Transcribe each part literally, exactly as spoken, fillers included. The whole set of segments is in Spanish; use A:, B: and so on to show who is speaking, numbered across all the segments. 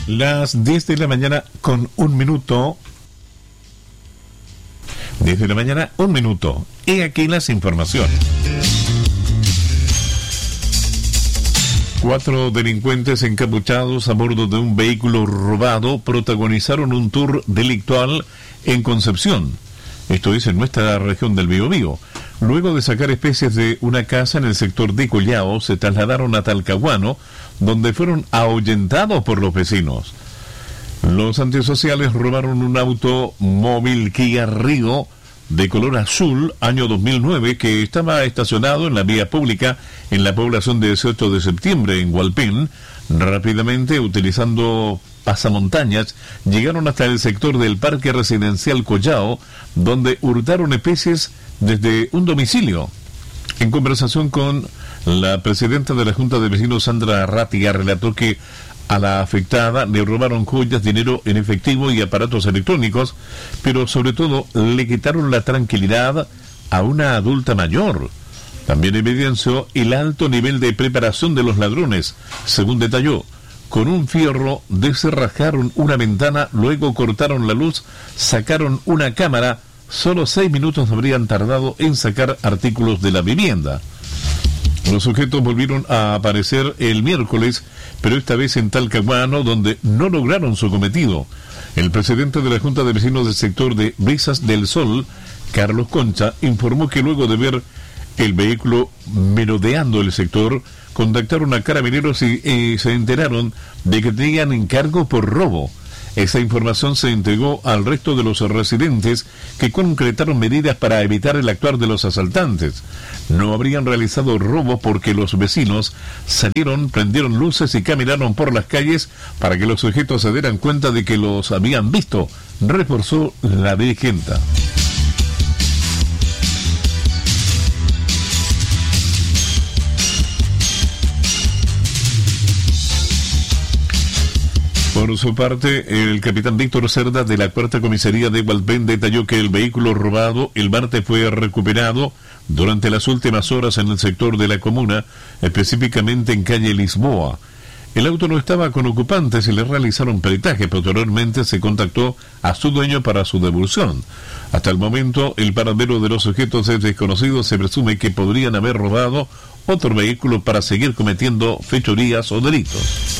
A: Las diez de la mañana con un minuto. diez de la mañana, un minuto. He aquí las informaciones. Cuatro delincuentes encapuchados a bordo de un vehículo robado protagonizaron un tour delictual en Concepción. Esto es en nuestra región del Biobío. Luego de sacar especies de una casa en el sector de Collao, se trasladaron a Talcahuano, donde fueron ahuyentados por los vecinos. Los antisociales robaron un auto móvil Kia Rio de color azul, año dos mil nueve, que estaba estacionado en la vía pública en la población de dieciocho de septiembre, en Hualpén. Rápidamente, utilizando pasamontañas, llegaron hasta el sector del Parque Residencial Collao, donde hurtaron especies desde un domicilio. En conversación con la presidenta de la Junta de Vecinos, Sandra Arratia, relató que a la afectada le robaron joyas, dinero en efectivo y aparatos electrónicos, pero sobre todo le quitaron la tranquilidad a una adulta mayor. También evidenció el alto nivel de preparación de los ladrones. Según detalló, con un fierro descerrajaron una ventana, luego cortaron la luz, sacaron una cámara. Solo seis minutos habrían tardado en sacar artículos de la vivienda. Los sujetos volvieron a aparecer el miércoles, pero esta vez en Talcahuano, donde no lograron su cometido. El presidente de la Junta de Vecinos del sector de Brisas del Sol, Carlos Concha, informó que luego de ver el vehículo merodeando el sector, contactaron a carabineros y eh, se enteraron de que tenían encargo por robo. Esa información se entregó al resto de los residentes, que concretaron medidas para evitar el actuar de los asaltantes. No habrían realizado robo porque los vecinos salieron, prendieron luces y caminaron por las calles para que los sujetos se dieran cuenta de que los habían visto, reforzó la dirigente. Por su parte, el capitán Víctor Cerda de la Cuarta Comisaría de Hualpén detalló que el vehículo robado el martes fue recuperado durante las últimas horas en el sector de la comuna, específicamente en calle Lisboa. El auto no estaba con ocupantes y le realizaron peritaje. Posteriormente se contactó a su dueño para su devolución. Hasta el momento, el paradero de los sujetos es desconocido. Se presume que podrían haber robado otro vehículo para seguir cometiendo fechorías o delitos.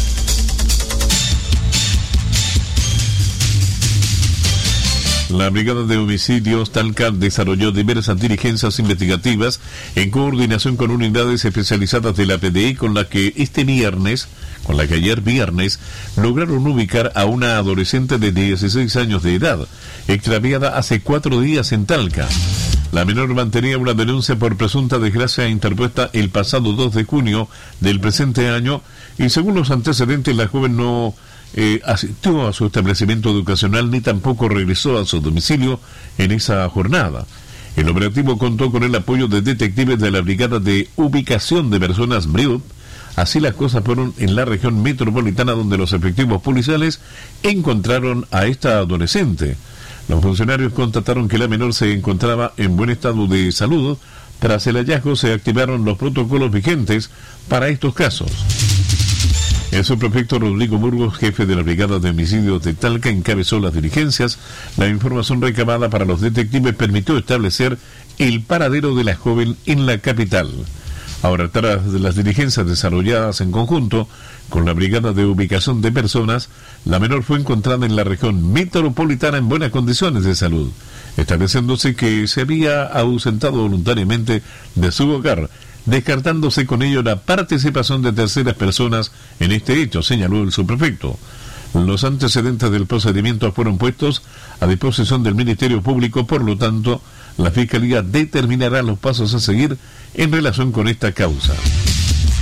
A: La Brigada de Homicidios Talca desarrolló diversas diligencias investigativas en coordinación con unidades especializadas de la P D I, con la que este viernes, con la que ayer viernes, lograron ubicar a una adolescente de dieciséis años de edad, extraviada hace cuatro días en Talca. La menor mantenía una denuncia por presunta desgracia interpuesta el pasado dos de junio del presente año y, según los antecedentes, la joven no Eh, asistió a su establecimiento educacional ni tampoco regresó a su domicilio en esa jornada. El operativo contó con el apoyo de detectives de la Brigada de Ubicación de Personas B R I U P. Así las cosas fueron en la región metropolitana, donde los efectivos policiales encontraron a esta adolescente. Los funcionarios constataron que la menor se encontraba en buen estado de salud. Tras el hallazgo se activaron los protocolos vigentes para estos casos. El subprefecto Rodrigo Burgos, jefe de la Brigada de Homicidios de Talca, encabezó las diligencias. La información recabada para los detectives permitió establecer el paradero de la joven en la capital. Ahora, tras de las diligencias desarrolladas en conjunto con la Brigada de Ubicación de Personas, la menor fue encontrada en la región metropolitana en buenas condiciones de salud, estableciéndose que se había ausentado voluntariamente de su hogar, descartándose con ello la participación de terceras personas en este hecho, señaló el subprefecto. Los antecedentes del procedimiento fueron puestos a disposición del Ministerio Público, por lo tanto, la Fiscalía determinará los pasos a seguir en relación con esta causa.